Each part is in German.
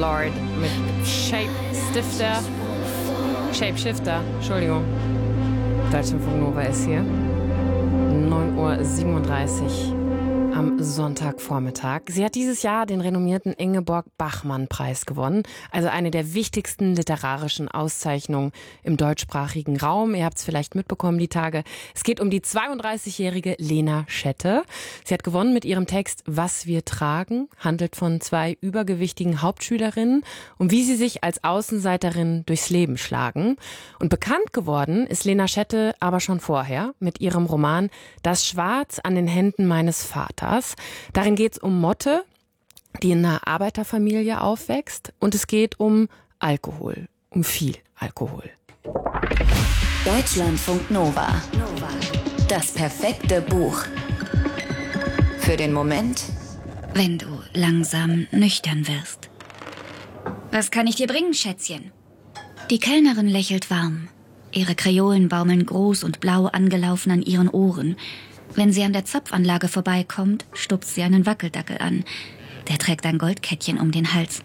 Lord mit Shapeshifter, Entschuldigung. Deutschlandfunk Nova ist hier. 9:37 Uhr am Sonntagvormittag. Sie hat dieses Jahr den renommierten Ingeborg-Bachmann-Preis gewonnen, also eine der wichtigsten literarischen Auszeichnungen im deutschsprachigen Raum. Ihr habt es vielleicht mitbekommen die Tage. Es geht um die 32-jährige Lena Schette. Sie hat gewonnen mit ihrem Text Was wir tragen, handelt von zwei übergewichtigen Hauptschülerinnen und wie sie sich als Außenseiterin durchs Leben schlagen. Und bekannt geworden ist Lena Schette aber schon vorher mit ihrem Roman Das Schwarz an den Händen meines Vaters. Darin geht es um Motte, die in einer Arbeiterfamilie aufwächst, und es geht um Alkohol, um viel Alkohol. Deutschlandfunk Nova. Das perfekte Buch. Für den Moment, wenn du langsam nüchtern wirst. Was kann ich dir bringen, Schätzchen? Die Kellnerin lächelt warm. Ihre Kreolen baumeln groß und blau angelaufen an ihren Ohren. Wenn sie an der Zapfanlage vorbeikommt, stupst sie einen Wackeldackel an. Der trägt ein Goldkettchen um den Hals.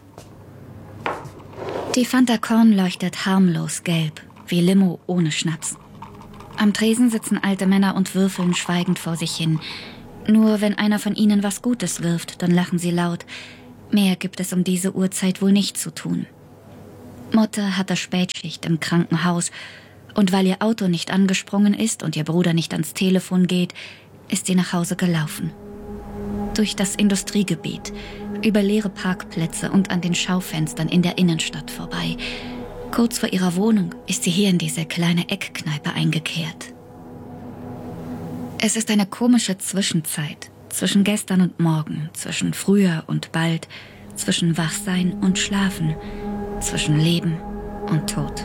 Die Fanta Korn leuchtet harmlos gelb, wie Limo ohne Schnaps. Am Tresen sitzen alte Männer und würfeln schweigend vor sich hin. Nur wenn einer von ihnen was Gutes wirft, dann lachen sie laut. Mehr gibt es um diese Uhrzeit wohl nicht zu tun. Motte hatte Spätschicht im Krankenhaus. Und weil ihr Auto nicht angesprungen ist und ihr Bruder nicht ans Telefon geht, ist sie nach Hause gelaufen. Durch das Industriegebiet, über leere Parkplätze und an den Schaufenstern in der Innenstadt vorbei. Kurz vor ihrer Wohnung ist sie hier in diese kleine Eckkneipe eingekehrt. Es ist eine komische Zwischenzeit, zwischen gestern und morgen, zwischen früher und bald, zwischen Wachsein und Schlafen, zwischen Leben und Tod.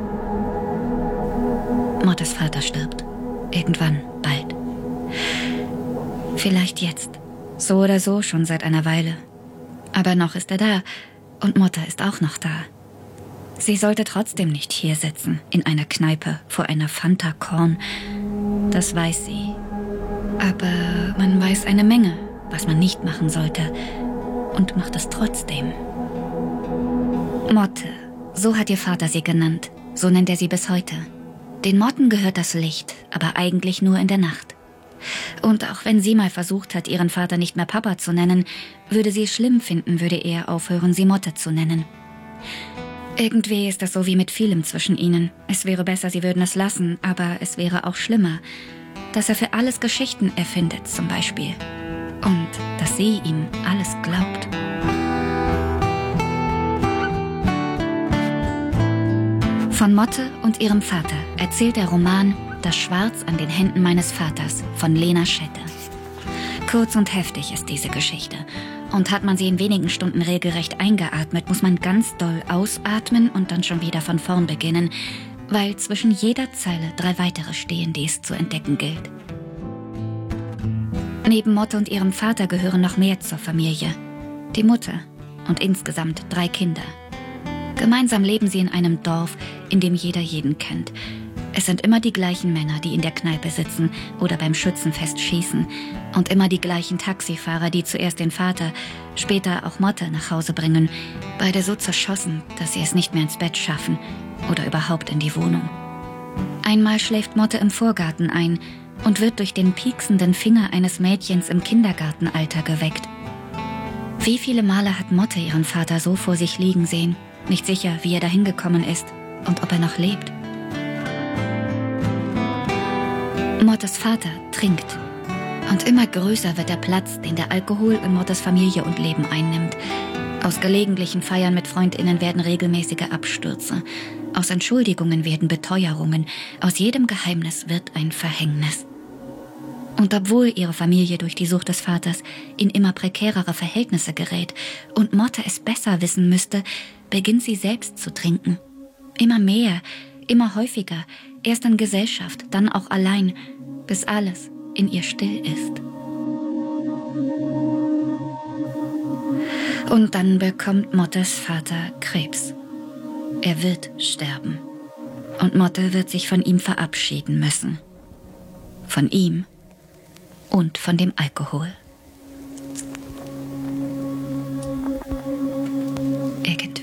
Mottes Vater stirbt. Irgendwann, bald. Vielleicht jetzt. So oder so schon seit einer Weile. Aber noch ist er da. Und Motte ist auch noch da. Sie sollte trotzdem nicht hier sitzen, in einer Kneipe, vor einer Fanta Korn. Das weiß sie. Aber man weiß eine Menge, was man nicht machen sollte. Und macht es trotzdem. Motte, so hat ihr Vater sie genannt. So nennt er sie bis heute. Den Motten gehört das Licht, aber eigentlich nur in der Nacht. Und auch wenn sie mal versucht hat, ihren Vater nicht mehr Papa zu nennen, würde sie es schlimm finden, würde er aufhören, sie Motte zu nennen. Irgendwie ist das so wie mit vielem zwischen ihnen. Es wäre besser, sie würden es lassen, aber es wäre auch schlimmer, dass er für alles Geschichten erfindet, zum Beispiel. Und dass sie ihm alles glaubt. Von Motte und ihrem Vater erzählt der Roman Das Schwarz an den Händen meines Vaters von Lena Schette. Kurz und heftig ist diese Geschichte. Und hat man sie in wenigen Stunden regelrecht eingeatmet, muss man ganz doll ausatmen und dann schon wieder von vorn beginnen, weil zwischen jeder Zeile 3 weitere stehen, die es zu entdecken gilt. Neben Motte und ihrem Vater gehören noch mehr zur Familie. Die Mutter und insgesamt 3 Kinder. Gemeinsam leben sie in einem Dorf, in dem jeder jeden kennt. Es sind immer die gleichen Männer, die in der Kneipe sitzen oder beim Schützenfest schießen. Und immer die gleichen Taxifahrer, die zuerst den Vater, später auch Motte nach Hause bringen. Beide so zerschossen, dass sie es nicht mehr ins Bett schaffen oder überhaupt in die Wohnung. Einmal schläft Motte im Vorgarten ein und wird durch den pieksenden Finger eines Mädchens im Kindergartenalter geweckt. Wie viele Male hat Motte ihren Vater so vor sich liegen sehen? Nicht sicher, wie er dahin gekommen ist und ob er noch lebt. Mottes Vater trinkt. Und immer größer wird der Platz, den der Alkohol in Mottes Familie und Leben einnimmt. Aus gelegentlichen Feiern mit FreundInnen werden regelmäßige Abstürze. Aus Entschuldigungen werden Beteuerungen. Aus jedem Geheimnis wird ein Verhängnis. Und obwohl ihre Familie durch die Sucht des Vaters in immer prekärere Verhältnisse gerät und Motte es besser wissen müsste, beginnt sie selbst zu trinken. Immer mehr, immer häufiger, erst in Gesellschaft, dann auch allein, bis alles in ihr still ist. Und dann bekommt Mottes Vater Krebs. Er wird sterben. Und Motte wird sich von ihm verabschieden müssen. Von ihm und von dem Alkohol. Irgendwann.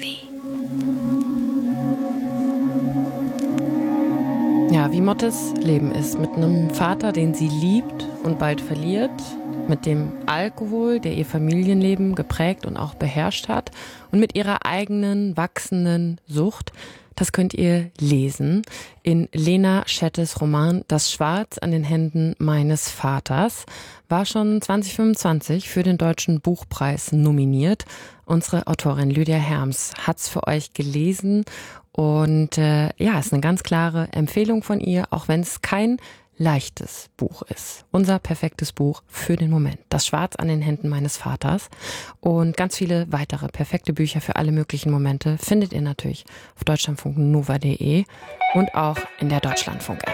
wie Mottes Leben ist. Mit einem Vater, den sie liebt und bald verliert. Mit dem Alkohol, der ihr Familienleben geprägt und auch beherrscht hat. Und mit ihrer eigenen, wachsenden Sucht. Das könnt ihr lesen in Lena Schettes Roman Das Schwarz an den Händen meines Vaters. War schon 2025 für den Deutschen Buchpreis nominiert. Unsere Autorin Lydia Herms hat's für euch gelesen. Und ist eine ganz klare Empfehlung von ihr, auch wenn es kein leichtes Buch ist. Unser perfektes Buch für den Moment. Das Schwarz an den Händen meines Vaters. Und ganz viele weitere perfekte Bücher für alle möglichen Momente findet ihr natürlich auf deutschlandfunknova.de und auch in der Deutschlandfunk-App.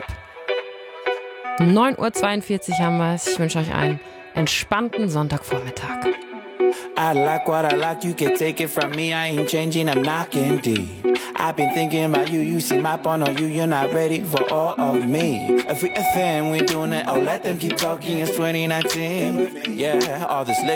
9:42 Uhr haben wir es. Ich wünsche euch einen entspannten Sonntagvormittag. I like what I like, you can take it from me, I ain't changing, I'm knocking deep. I've been thinking about you, you see my point on you, you're not ready for all of me. If we a thing, we doing it, oh let them keep talking, it's 2019. Yeah, all this liquor